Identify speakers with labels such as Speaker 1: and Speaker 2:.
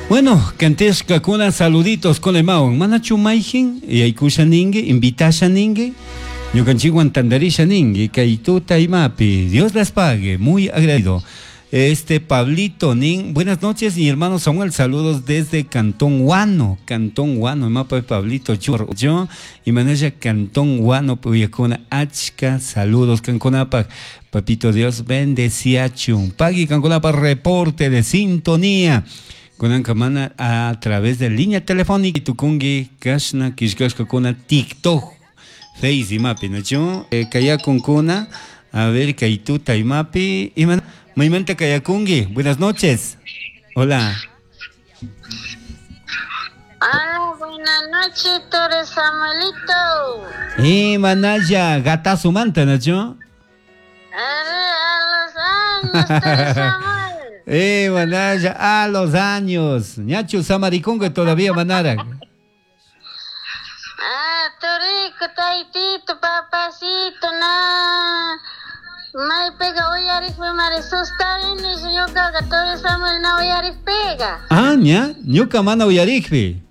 Speaker 1: Bueno, cantesca kuna saluditos con Emao. Manachu Maijin, y Aikusha Ningue, Invitasha Ningue, Yucanchiguan Tandarisha Ningue, Kaituta y Mapi. Dios las pague, muy agradecido. Pablito Nin, buenas noches, mi hermano Samuel, saludos desde Cantón Huano, mapa de Pablito Churro, yo, y maneja Cantón Huano, Puyacona, Achka, saludos, Canconapa, papito Dios, bendeciachun, Pagui, Canconapa, reporte de sintonía, con Ancamana a través de línea telefónica, y Tukungi, Kashna, Kishkashka, Kuna, TikTok, Face y Mapi, ¿no? Yo, Kaya con Kuna, a ver, Kaituta y Mapi, y Maimanta Kayakungi, buenas noches. Hola.
Speaker 2: Hola, buenas noches, Tore Samuelito.
Speaker 1: Manaya, gata sumanta, ¿no?
Speaker 2: A los años, Tore Samuel.
Speaker 1: Manaya, a los años. Ñachu Samariconga todavía manara.
Speaker 2: Torico, taitito, papacito, na. Mai pega oyarif me maresos también, señor Cagatore Samuel na oyarif pega.
Speaker 1: Ña, ñuka mana uyarikpi.